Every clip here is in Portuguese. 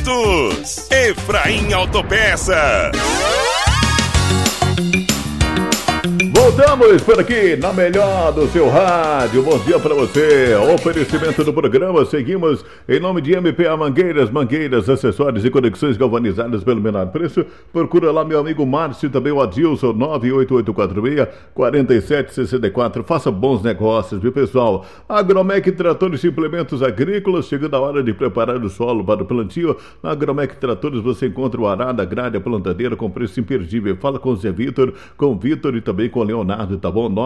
Juntos, Efraim Autopeças. Voltamos por aqui na melhor do seu rádio. Bom dia para você. Oferecimento do programa. Seguimos em nome de MPA Mangueiras, acessórios e conexões galvanizadas pelo menor preço. Procura lá meu amigo Márcio, também o Adilson, 98846-4764. Faça bons negócios, viu, pessoal? Agromec Tratores e Implementos Agrícolas. Chegando a hora de preparar o solo para o plantio. Na Agromec Tratores você encontra o arado, a grade, a plantadeira com preço imperdível. Fala com o Zé Vitor, com o Vitor e também com o Leonardo, tá bom?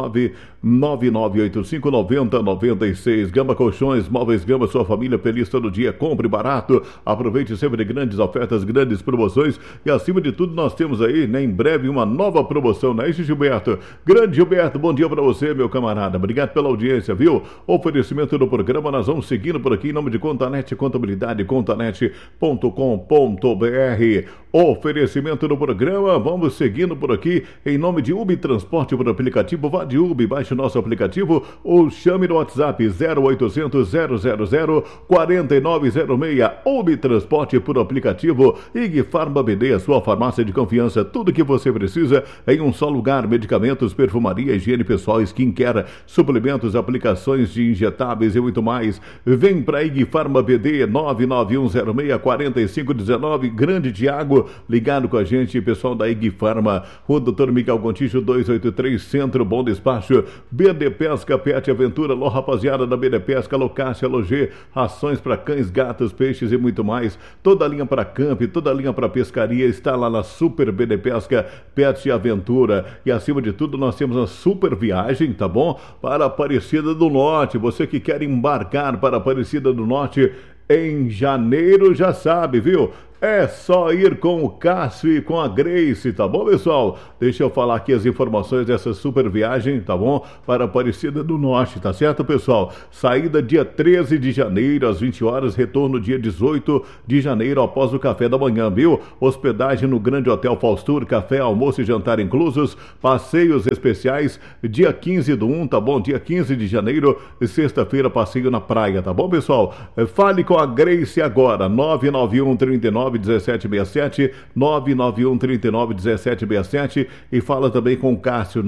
999859096. Gama Colchões, Móveis Gama, sua família feliz todo dia. Compre barato, aproveite sempre grandes ofertas, grandes promoções e acima de tudo nós temos aí, né, em breve uma nova promoção, não é isso, Gilberto? Grande Gilberto, bom dia pra você, meu camarada. Obrigado pela audiência, viu? Oferecimento do programa, nós vamos seguindo por aqui em nome de Contanet Contabilidade, contanet.com.br. Oferecimento do programa, vamos seguindo por aqui em nome de Ubi Transporte por aplicativo. Vá de Ubi, baixe o nosso aplicativo ou chame no WhatsApp 0800 000 4906. Ubi Transporte por aplicativo. IG Farma BD, a sua farmácia de confiança. Tudo que você precisa em um só lugar: medicamentos, perfumaria, higiene pessoal, skincare, suplementos, aplicações de injetáveis e muito mais. Vem pra IG Farma BD, 991064519. Grande Tiago ligado com a gente, pessoal da IG Farma. O Dr. Miguel Gontijo, 283 Centro, Bom Despacho. BD Pesca, Pet Aventura. Alô, rapaziada da BD Pesca, Locácia, Logê, rações para cães, gatos, peixes e muito mais. Toda a linha para camp, toda a linha para pescaria está lá na Super BD Pesca, Pet Aventura. E acima de tudo nós temos uma super viagem, tá bom? Para Aparecida do Norte. Você que quer embarcar para Aparecida do Norte em janeiro já sabe, viu? É só ir com o Cássio e com a Grace, tá bom, pessoal? Deixa eu falar aqui as informações dessa super viagem, tá bom? Para Aparecida do Norte, tá certo, pessoal? Saída dia 13 de janeiro, às 20 horas, retorno dia 18 de janeiro, após o café da manhã, viu? Hospedagem no Grande Hotel Faustur, café, almoço e jantar inclusos, passeios especiais, dia 15 do 1, tá bom? Dia 15 de janeiro, sexta-feira, passeio na praia, tá bom, pessoal? Fale com a Grace agora, 991391767, 991391767, e fala também com o Cássio,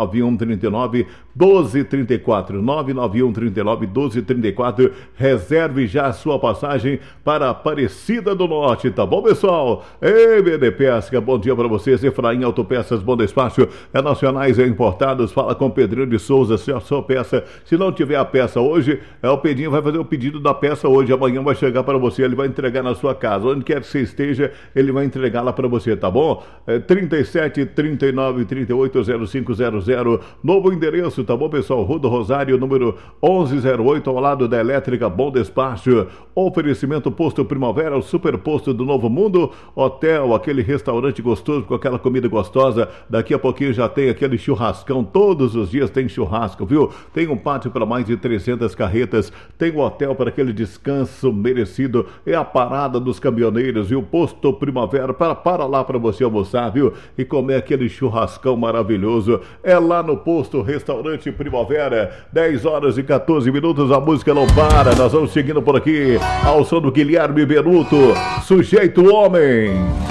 991391234, 991391234. Reserve já a sua passagem para Aparecida do Norte, tá bom, pessoal? Ei, BD Pesca, bom dia para vocês. Efraim Autopeças, Bom Despacho, é nacionais e importados. Fala com Pedrinho de Souza, se a sua peça, se não tiver a peça hoje, o Pedrinho vai fazer o pedido da peça hoje, amanhã vai chegar para você, ele vai entregar na sua casa, onde quer que você esteja, ele vai entregar lá para você, tá bom? 37 39 38 0500, novo endereço, tá bom, pessoal? Rua do Rosário, número 1108, ao lado da Elétrica Bom Despacho. Oferecimento Posto Primavera, o super posto do Novo Mundo, hotel, aquele restaurante gostoso com aquela comida gostosa. Daqui a pouquinho já tem aquele churrascão, todos os dias tem churrasco, viu? Tem um pátio para mais de 300 carretas, tem um hotel para aquele descanso merecido, é a parada dos caminhoneiros, viu? Posto Primavera, para lá para você almoçar, viu? E comer aquele churrascão maravilhoso. É lá no Posto Restaurante Primavera, 10 horas e 14 minutos, a música não para. Nós vamos seguindo por aqui ao som do Guilherme Benuto, Sujeito Homem.